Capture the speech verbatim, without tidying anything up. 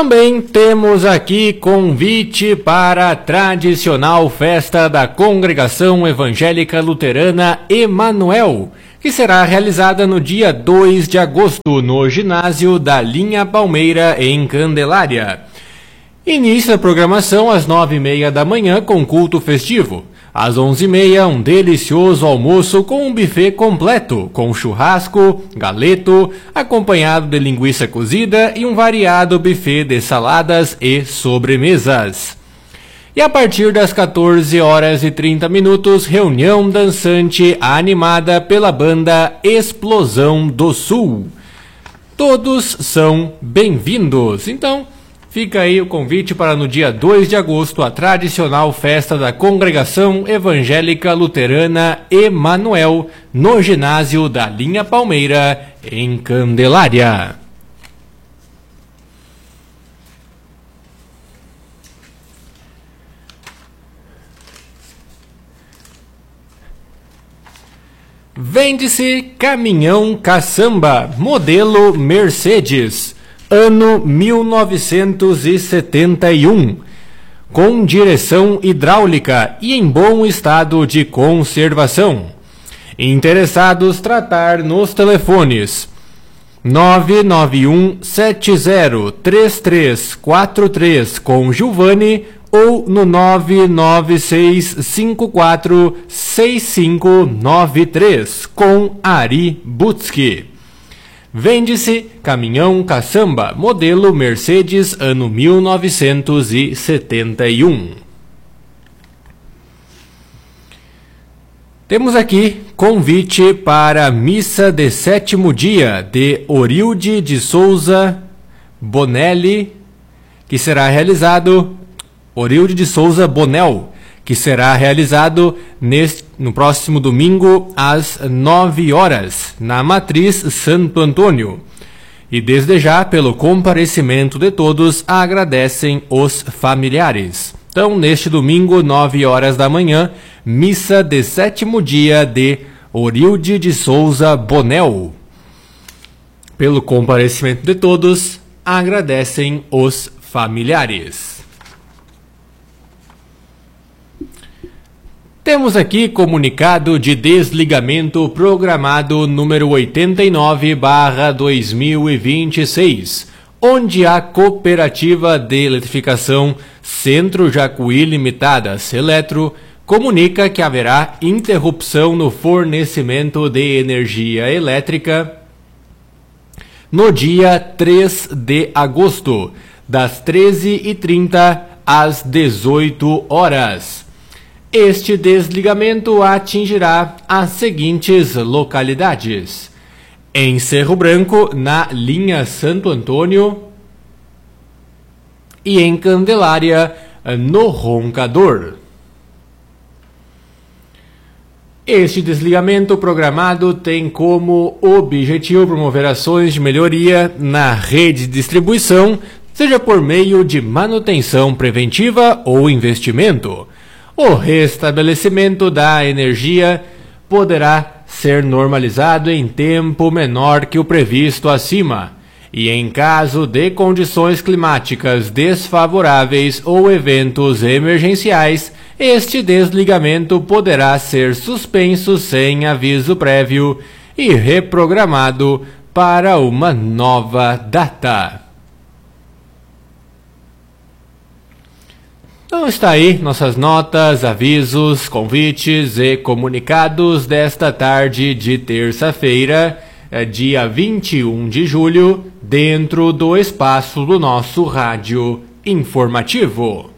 Também temos aqui convite para a tradicional festa da Congregação Evangélica Luterana Emanuel, que será realizada no dia dois de agosto no ginásio da Linha Palmeira, em Candelária. Início da programação às nove e meia da manhã com culto festivo. Às onze e meia, um delicioso almoço com um buffet completo, com churrasco, galeto, acompanhado de linguiça cozida e um variado buffet de saladas e sobremesas. E a partir das quatorze horas e trinta minutos, reunião dançante animada pela banda Explosão do Sul. Todos são bem-vindos. Então, fica aí o convite para no dia dois de agosto, a tradicional festa da Congregação Evangélica Luterana Emanuel, no ginásio da Linha Palmeira, em Candelária. Vende-se caminhão caçamba, modelo Mercedes, ano mil novecentos e setenta e um, com direção hidráulica e em bom estado de conservação. Interessados tratar nos telefones nove nove um sete zero três três quatro três com Giovanni ou no nove nove seis cinco quatro seis cinco nove três com Ari Butski. Vende-se caminhão caçamba, modelo Mercedes, ano mil novecentos e setenta e um. Temos aqui convite para a missa de sétimo dia de Orilde de Souza Bonelli, que será realizado, Orilde de Souza Bonel, que será realizado neste, no próximo domingo às nove horas, na Matriz Santo Antônio. E desde já, pelo comparecimento de todos, agradecem os familiares. Então, neste domingo, nove horas da manhã, missa de sétimo dia de Orilde de Souza Bonel. Pelo comparecimento de todos, agradecem os familiares. Temos aqui comunicado de desligamento programado número oitenta e nove barra dois mil e vinte e seis, onde a Cooperativa de Eletrificação Centro Jacuí Limitada, Celetro, comunica que haverá interrupção no fornecimento de energia elétrica no dia três de agosto, das treze e trinta às dezoito horas. Este desligamento atingirá as seguintes localidades: em Cerro Branco, na linha Santo Antônio, e em Candelária, no Roncador. Este desligamento programado tem como objetivo promover ações de melhoria na rede de distribuição, seja por meio de manutenção preventiva ou investimento. O restabelecimento da energia poderá ser normalizado em tempo menor que o previsto acima, e em caso de condições climáticas desfavoráveis ou eventos emergenciais, este desligamento poderá ser suspenso sem aviso prévio e reprogramado para uma nova data. Então está aí nossas notas, avisos, convites e comunicados desta tarde de terça-feira, dia vinte e um de julho, dentro do espaço do nosso rádio informativo.